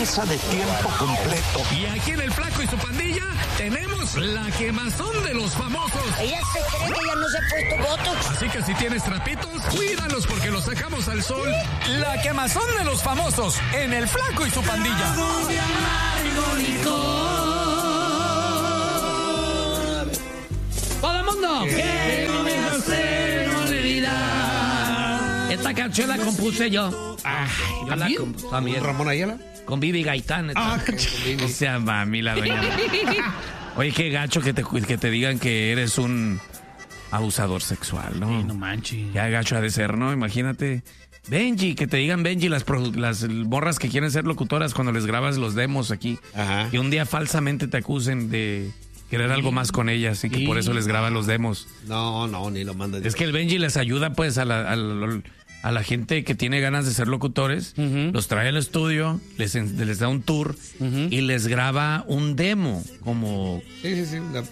empresa de tiempo completo. Y aquí en El Flaco y su Pandilla tenemos la quemazón de los famosos. Ella se cree que ya no se ha puesto botox. Así que si tienes trapitos, cuídalos porque los sacamos al sol. La quemazón de los famosos en El Flaco y su Pandilla. ¡Todo el mundo! ¡Que no me hace olvidar! Esta canción la compuse yo. Yo la compuse también. ¿Ramón Ayala? Con Vivi Gaitán. O sea, mami, la doña. Oye, qué gacho que te digan que eres un abusador sexual, ¿no? Sí, no manches. Qué gacho ha de ser, ¿no? Imagínate. Benji, que te digan Benji, las morras que quieren ser locutoras cuando les grabas los demos aquí. Ajá. Y un día falsamente te acusen de querer algo más con ellas y que por eso les graban los demos. No, ni lo mandan. Es que el Benji les ayuda pues a la gente que tiene ganas de ser locutores, los trae al estudio, les da un tour y les graba un demo como Sí.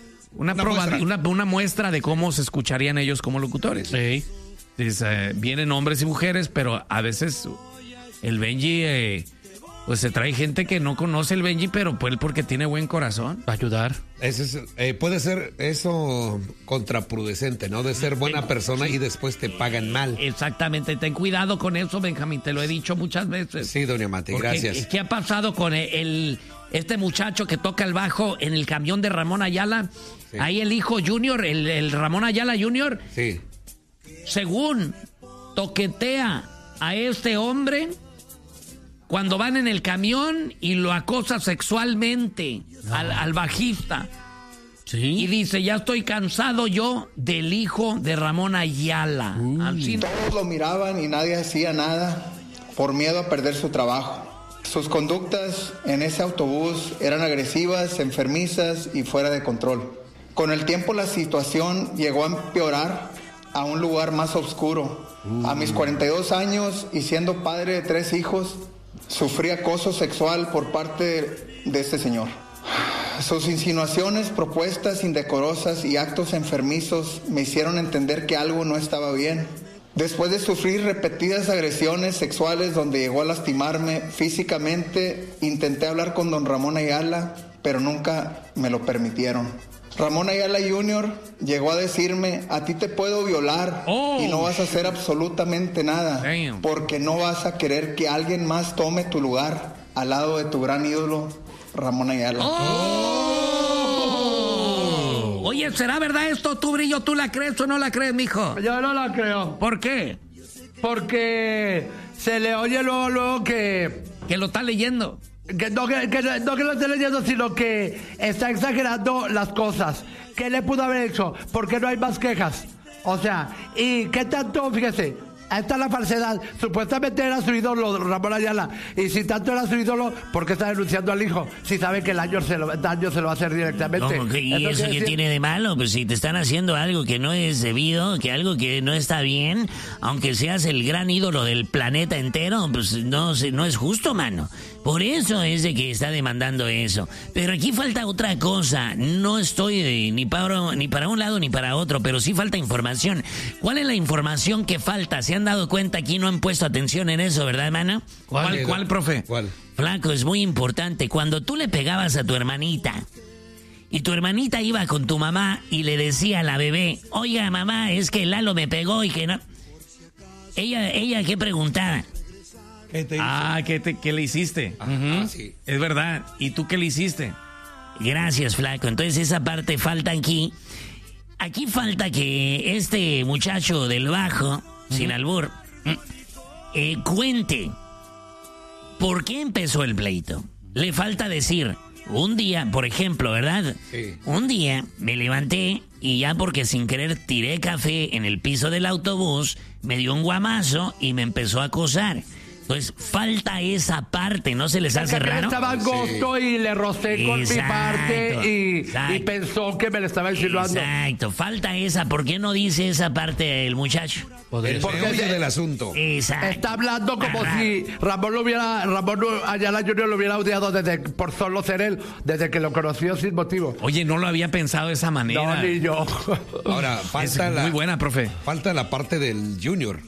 una muestra de cómo se escucharían ellos como locutores. Sí. Vienen hombres y mujeres, pero a veces el Benji pues se trae gente que no conoce el Benji, pero pues porque tiene buen corazón. Va a ayudar. Puede ser eso contraproducente, ¿no? De ser buena persona y después te pagan mal. Exactamente, ten cuidado con eso, Benjamín, te lo he dicho muchas veces. Sí, doña Mati, gracias. ¿Qué ha pasado con este muchacho que toca el bajo en el camión de Ramón Ayala? Sí. Ahí el hijo Junior, el Ramón Ayala Junior. Sí. Según toquetea a este hombre cuando van en el camión y lo acosa sexualmente al bajista. Sí. Y dice, ya estoy cansado yo del hijo de Ramón Ayala. Todos lo miraban y nadie hacía nada por miedo a perder su trabajo. Sus conductas en ese autobús eran agresivas, enfermizas y fuera de control. Con el tiempo la situación llegó a empeorar a un lugar más oscuro. A mis 42 años y siendo padre de 3 hijos, sufrí acoso sexual por parte de este señor. Sus insinuaciones, propuestas indecorosas y actos enfermizos me hicieron entender que algo no estaba bien. Después de sufrir repetidas agresiones sexuales donde llegó a lastimarme físicamente, intenté hablar con don Ramón Ayala, pero nunca me lo permitieron. Ramón Ayala Jr. llegó a decirme, a ti te puedo violar y no vas a hacer absolutamente nada, porque no vas a querer que alguien más tome tu lugar al lado de tu gran ídolo, Ramón Ayala. Oye, ¿será verdad esto, tú, Brillo? ¿Tú la crees o no la crees, mijo? Yo no la creo. ¿Por qué? Porque se le oye luego que... Que lo está leyendo. No que lo esté leyendo, sino que está exagerando las cosas. ¿Qué le pudo haber hecho? ¿Por qué no hay más quejas? O sea, ¿y qué tanto? Fíjese, ahí está la falsedad. Supuestamente era su ídolo, Ramón Ayala. Y si tanto era su ídolo, ¿por qué está denunciando al hijo? Si sabe que el daño se lo va a hacer directamente. ¿Cómo? ¿Y eso qué tiene de malo? Pues si te están haciendo algo que no es debido, que algo que no está bien, aunque seas el gran ídolo del planeta entero, pues no es justo, mano. Por eso es de que está demandando eso. Pero aquí falta otra cosa. No estoy ni para un lado ni para otro, pero sí falta información. ¿Cuál es la información que falta? ¿Se han dado cuenta? Aquí no han puesto atención en eso, ¿verdad, hermano? ¿Cuál, profe? ¿Cuál? Flaco, es muy importante. Cuando tú le pegabas a tu hermanita y tu hermanita iba con tu mamá y le decía a la bebé, oiga, mamá, es que Lalo me pegó y que no... Ella ¿qué preguntaba? ¿Qué te hizo? ¿Qué le hiciste? Ajá, sí. Es verdad. ¿Y tú qué le hiciste? Gracias, Flaco. Entonces esa parte falta aquí. Aquí falta que este muchacho del bajo, sin albur, cuente por qué empezó el pleito. Le falta decir, un día, por ejemplo, ¿verdad? Sí. Un día me levanté y ya porque sin querer tiré café en el piso del autobús, me dio un guamazo y me empezó a acosar. Entonces, falta esa parte, ¿no se les hace raro? Estaba agosto y le rocé con mi parte y pensó que me le estaba insinuando. Exacto, falta esa. ¿Por qué no dice esa parte el muchacho? Porque oye del asunto. Exacto. Está hablando como si Ramón Ayala Jr. lo hubiera odiado por solo ser él, desde que lo conoció sin motivo. Oye, no lo había pensado de esa manera. No, ni yo. Ahora, falta muy buena, profe. Falta la parte del Junior.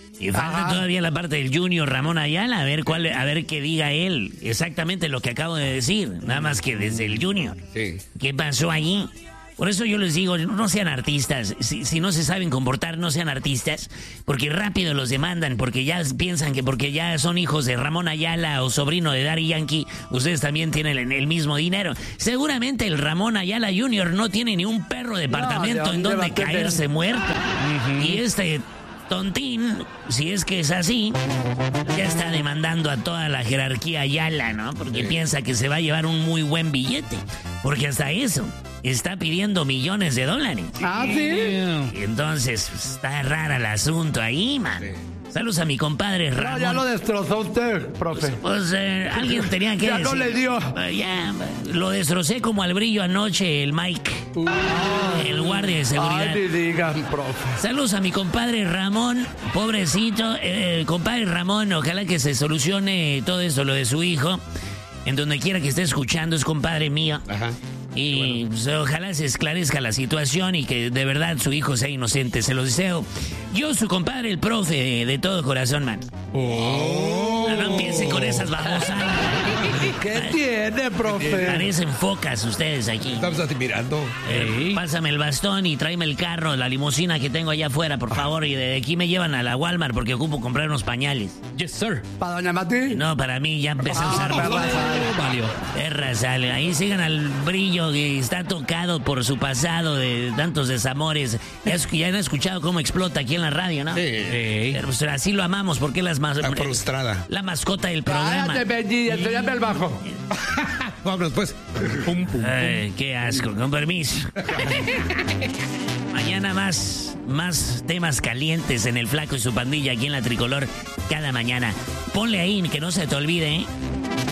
Y falta todavía la parte del Junior Ramón Ayala, a ver qué diga él. Exactamente lo que acabo de decir, nada más que desde el Junior. Sí. ¿Qué pasó allí? Por eso yo les digo, no sean artistas. Si no se saben comportar, no sean artistas, porque rápido los demandan, porque ya piensan que porque ya son hijos de Ramón Ayala o sobrino de Daddy Yankee, ustedes también tienen el mismo dinero. Seguramente el Ramón Ayala Jr. no tiene ni un perro departamento en donde caerse muerto. Y este tontín, si es que es así, ya está demandando a toda la jerarquía Ayala, ¿no? Porque piensa que se va a llevar un muy buen billete. Porque hasta eso está pidiendo millones de dólares. Ah, sí. Entonces, está raro el asunto ahí, man. Saludos a mi compadre Ramón. No, ya lo destrozó usted, profe. Pues alguien tenía que ya decir. no le dio. Ya, lo destrocé como al brillo anoche el Mike. El guardia de seguridad. Ay, ni digan, profe. Saludos a mi compadre Ramón, pobrecito. Compadre Ramón, ojalá que se solucione todo eso, lo de su hijo. En donde quiera que esté escuchando, es compadre mío. Ajá. Y pues, ojalá se esclarezca la situación y que de verdad su hijo sea inocente. Se lo deseo. Yo, su compadre, el profe, de todo corazón, man. No empiece con esas babosadas. ¿Qué tiene, profe? Parecen focas ustedes aquí. Estamos admirando. Pásame el bastón y tráeme el carro, la limusina que tengo allá afuera, por favor. Y de aquí me llevan a la Walmart porque ocupo comprar unos pañales. Yes, sir. ¿Para doña Mati? No, para mí ya empecé a usar Valió. perra sale. Ahí sigan al brillo que está tocado por su pasado de tantos desamores. Ya han escuchado cómo explota aquí en la radio, ¿no? Sí. Pero pues, así lo amamos porque él es Está frustrada. la mascota del programa. Cállate, Benji, enséñame el bajo. Vámonos, pues. Pum, pum. Ay, qué asco, con permiso. Mañana más temas calientes en el Flaco y su pandilla aquí en la Tricolor cada mañana. Ponle ahí, que no se te olvide, ¿eh?